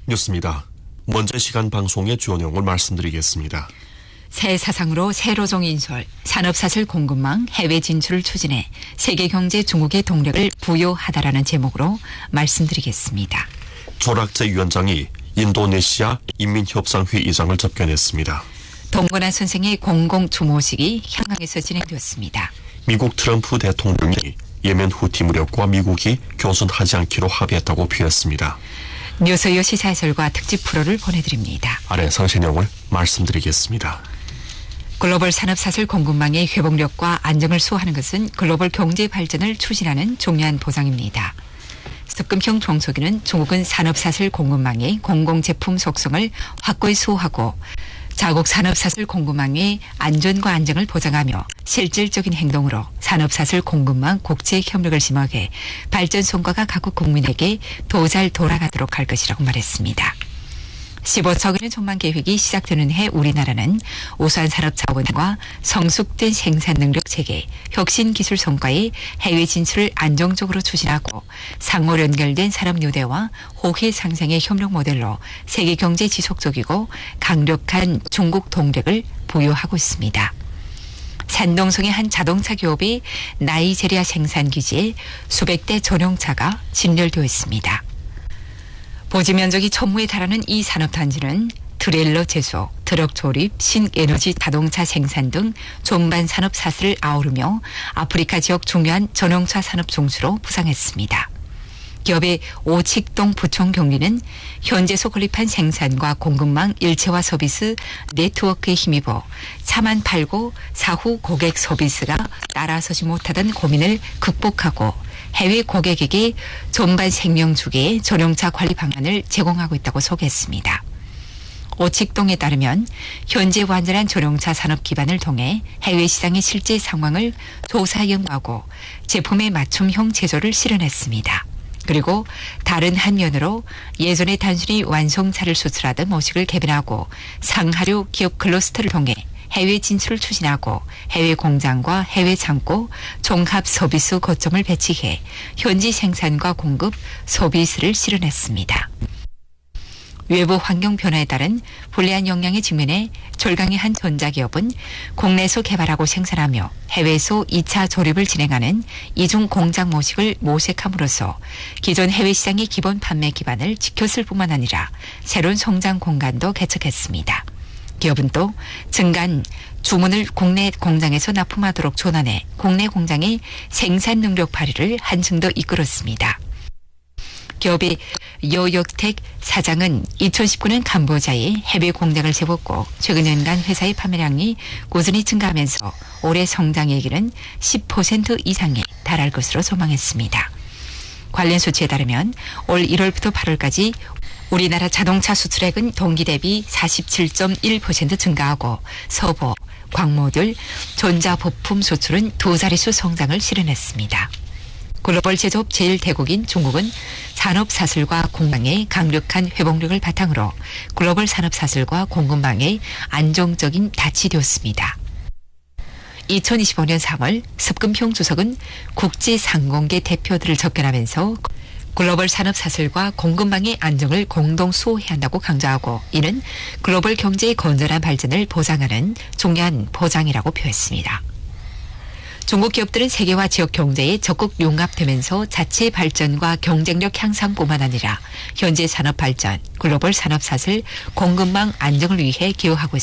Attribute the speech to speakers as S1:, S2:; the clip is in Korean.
S1: 뉴스입니다. 먼저 시간 방송의 주요 내용을 말씀드리겠습니다.
S2: 새 사상으로 새로종 인솔, 산업사슬 공급망 해외 진출을 추진해 세계경제 중국의 동력을 부여하다라는 제목으로 말씀드리겠습니다.
S1: 조락재 위원장이 인도네시아 인민협상회의장을 접견했습니다.
S2: 동건아 선생의 공공주모식이 향강에서 진행되었습니다.
S1: 미국 트럼프 대통령이 예멘 후티 무력과 미국이 교전하지 않기로 합의했다고 표했습니다.
S2: 뉴스요 시사해설과 특집 프로를 보내드립니다.
S1: 아래 상세 내용을 말씀드리겠습니다.
S2: 글로벌 산업사슬 공급망의 회복력과 안정을 수호하는 것은 글로벌 경제 발전을 추진하는 중요한 보장입니다. 습금형 종속기는 중국은 산업사슬 공급망의 공공제품 속성을 확고히 수호하고 자국 산업사슬 공급망의 안전과 안정을 보장하며 실질적인 행동으로 산업사슬 공급망 국제 협력을 심화해 발전 성과가 각국 국민에게 더 잘 돌아가도록 할 것이라고 말했습니다. 15조 원의 전망 계획이 시작되는 해 우리나라는 우수한 산업 자원과 성숙된 생산 능력 체계, 혁신 기술 성과의 해외 진출을 안정적으로 추진하고 상호 연결된 산업 유대와 호혜 상생의 협력 모델로 세계 경제 지속적이고 강력한 중국 동력을 보유하고 있습니다. 산동성의 한 자동차 기업이 나이제리아 생산 기지에 수백 대 전용차가 진열되어 있습니다. 보지 면적이 1000무에 달하는 이 산업단지는 트레일러 제조, 트럭 조립, 신에너지 자동차 생산 등 전반 산업 사슬을 아우르며 아프리카 지역 중요한 전용차 산업 중수로 부상했습니다. 기업의 오칙동 부총 경리는 현재소 건립한 생산과 공급망 일체화 서비스 네트워크에 힘입어 차만 팔고 사후 고객 서비스가 따라서지 못하던 고민을 극복하고 해외 고객에게 전반 생명주기의 전용차 관리 방안을 제공하고 있다고 소개했습니다. 오칙동에 따르면 현재 완전한 전용차 산업 기반을 통해 해외 시장의 실제 상황을 조사 연구하고 제품의 맞춤형 제조를 실현했습니다. 그리고 다른 한 면으로 예전에 단순히 완성차를 수출하던 모식을 개변하고 상하류 기업 클러스터를 통해 해외 진출을 추진하고 해외 공장과 해외 창고, 종합 서비스 거점을 배치해 현지 생산과 공급, 서비스를 실현했습니다. 외부 환경 변화에 따른 불리한 영향에 직면해 졸강의 한 전자기업은 국내에서 개발하고 생산하며 해외에서 2차 조립을 진행하는 이중 공장 모식을 모색함으로써 기존 해외 시장의 기본 판매 기반을 지켰을 뿐만 아니라 새로운 성장 공간도 개척했습니다. 기업은 또 증간 주문을 국내 공장에서 납품하도록 전환해 국내 공장의 생산 능력 발휘를 한층 더 이끌었습니다. 기업의 여역택 사장은 2019년 캄보자에 해외 공장을 세웠고 최근 연간 회사의 판매량이 꾸준히 증가하면서 올해 성장액은 10% 이상에 달할 것으로 전망했습니다. 관련 수치에 따르면 올 1월부터 8월까지 우리나라 자동차 수출액은 동기 대비 47.1% 증가하고 서버, 광모듈, 전자부품 수출은 두 자릿수 성장을 실현했습니다. 글로벌 제조업 제1대국인 중국은 산업사슬과 공급망의 강력한 회복력을 바탕으로 글로벌 산업사슬과 공급망의 안정적인 닻이 되었습니다. 2025년 3월 습금형 주석은 국제상공계 대표들을 접견하면서 글로벌 산업사슬과 공급망의 안정을 공동 수호해야 한다고 강조하고 이는 글로벌 경제의 건전한 발전을 보장하는 중요한 보장이라고 표했습니다. 중국 기업들은 세계화 지역 경제에 적극 융합되면서 자체 발전과 경쟁력 향상뿐만 아니라 현재 산업 발전, 글로벌 산업사슬, 공급망 안정을 위해 기여하고 있습니다.